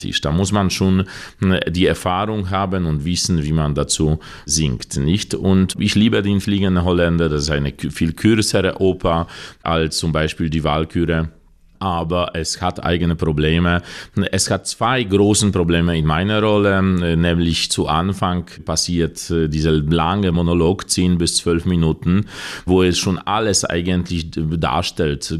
Da muss man schon die Erfahrung haben und wissen, wie man dazu singt, nicht? Und ich liebe den Fliegenden Holländer, das ist eine viel kürzere Oper als zum Beispiel die Walküre. Aber es hat eigene Probleme. Es hat zwei großen Probleme in meiner Rolle, nämlich zu Anfang passiert dieser lange Monolog, 10 bis 12 Minuten, wo es schon alles eigentlich darstellt,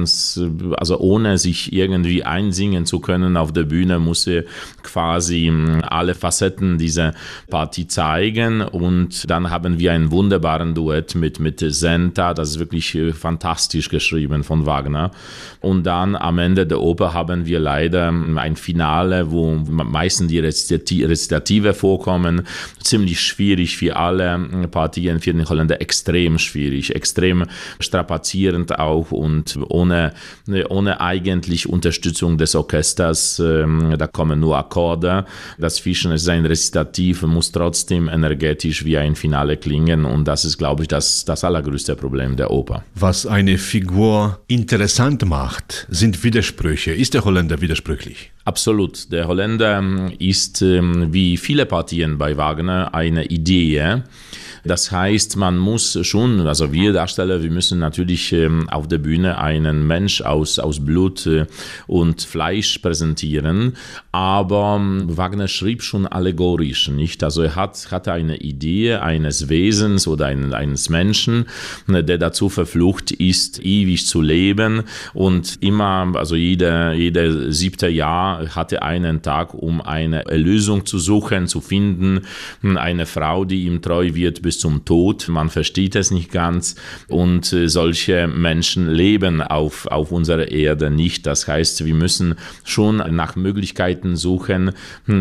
also ohne sich irgendwie einsingen zu können auf der Bühne, muss er quasi alle Facetten dieser Partie zeigen und dann haben wir einen wunderbaren Duett mit Senta, das ist wirklich fantastisch geschrieben von Wagner und dann am Ende der Oper haben wir leider ein Finale, wo meistens die Rezitative vorkommen. Ziemlich schwierig für alle Partien, für den Holländer extrem schwierig, extrem strapazierend auch und ohne eigentlich Unterstützung des Orchesters. Da kommen nur Akkorde. Das Fischen ist ein Rezitativ, muss trotzdem energetisch wie ein Finale klingen und das ist, glaube ich, das allergrößte Problem der Oper. Was eine Figur interessant macht, sind Widersprüche. Ist der Holländer widersprüchlich? Absolut. Der Holländer ist, wie viele Partien bei Wagner, eine Idee. Das heißt, man muss schon, also wir Darsteller, wir müssen natürlich auf der Bühne einen Mensch aus Blut und Fleisch präsentieren, aber Wagner schrieb schon allegorisch, nicht? Also er hatte eine Idee eines Wesens oder eines Menschen, der dazu verflucht ist, ewig zu leben und immer, also jeder 7. Jahr hatte einen Tag, um eine Erlösung zu suchen, zu finden, eine Frau, die ihm treu wird bis zum Tod. Man versteht es nicht ganz und solche Menschen leben auf unserer Erde nicht. Das heißt, wir müssen schon nach Möglichkeiten suchen,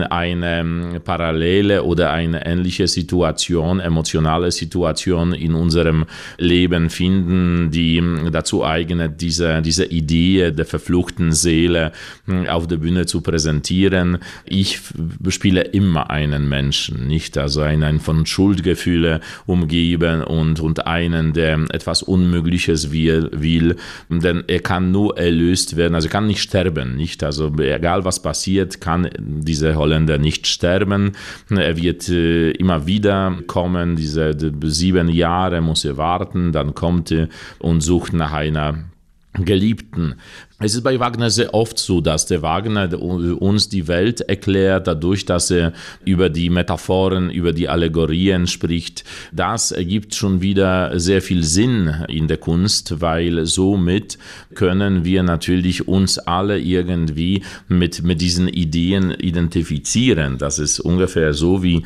eine parallele oder eine ähnliche Situation, emotionale Situation in unserem Leben finden, die dazu eignet, diese Idee der verfluchten Seele auf der Bühne zu präsentieren. Ich spiele immer einen Menschen, nicht? Also einen von Schuldgefühle umgeben und einen, der etwas Unmögliches will, denn er kann nur erlöst werden, also er kann nicht sterben, nicht? Also egal was passiert, kann dieser Holländer nicht sterben. Er wird immer wieder kommen, diese 7 Jahre muss er warten, dann kommt er und sucht nach einer Geliebten. Es ist bei Wagner sehr oft so, dass der Wagner uns die Welt erklärt, dadurch, dass er über die Metaphoren, über die Allegorien spricht. Das ergibt schon wieder sehr viel Sinn in der Kunst, weil somit können wir natürlich uns alle irgendwie mit diesen Ideen identifizieren. Das ist ungefähr so, wie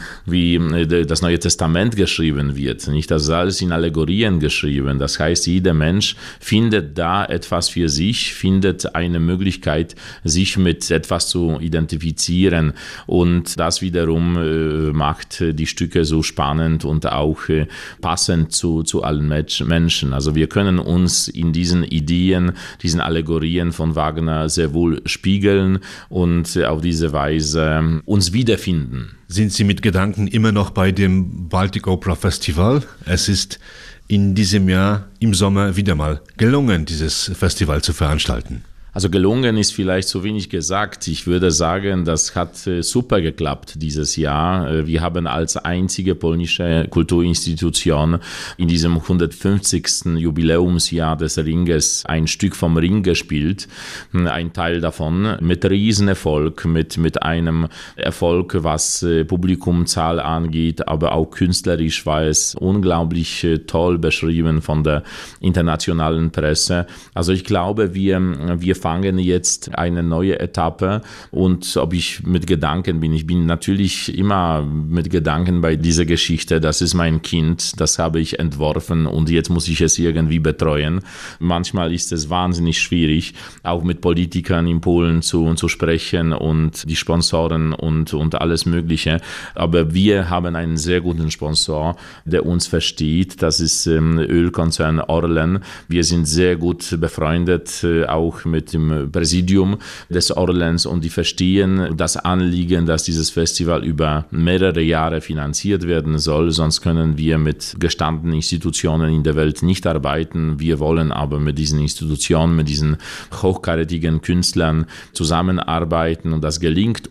das Neue Testament geschrieben wird. Nicht? Das ist alles in Allegorien geschrieben. Das heißt, jeder Mensch findet da etwas für sich, findet eine Möglichkeit, sich mit etwas zu identifizieren und das wiederum macht die Stücke so spannend und auch passend zu allen Menschen. Also wir können uns in diesen Ideen, diesen Allegorien von Wagner sehr wohl spiegeln und auf diese Weise uns wiederfinden. Sind Sie mit Gedanken immer noch bei dem Baltic Opera Festival? Es ist in diesem Jahr im Sommer wieder mal gelungen, dieses Festival zu veranstalten. Also gelungen ist vielleicht zu wenig gesagt. Ich würde sagen, das hat super geklappt dieses Jahr. Wir haben als einzige polnische Kulturinstitution in diesem 150. Jubiläumsjahr des Ringes ein Stück vom Ring gespielt. Ein Teil davon mit Riesenerfolg, mit einem Erfolg, was Publikumzahl angeht, aber auch künstlerisch war es unglaublich toll beschrieben von der internationalen Presse. Also ich glaube, wir fangen jetzt eine neue Etappe und ob ich mit Gedanken bin, ich bin natürlich immer mit Gedanken bei dieser Geschichte, das ist mein Kind, das habe ich entworfen und jetzt muss ich es irgendwie betreuen. Manchmal ist es wahnsinnig schwierig, auch mit Politikern in Polen zu sprechen und die Sponsoren und alles Mögliche, aber wir haben einen sehr guten Sponsor, der uns versteht, das ist Ölkonzern Orlen. Wir sind sehr gut befreundet, auch mit mit dem Präsidium des Orlens und die verstehen das Anliegen, dass dieses Festival über mehrere Jahre finanziert werden soll, sonst können wir mit gestandenen Institutionen in der Welt nicht arbeiten. Wir wollen aber mit diesen Institutionen, mit diesen hochkarätigen Künstlern zusammenarbeiten und das gelingt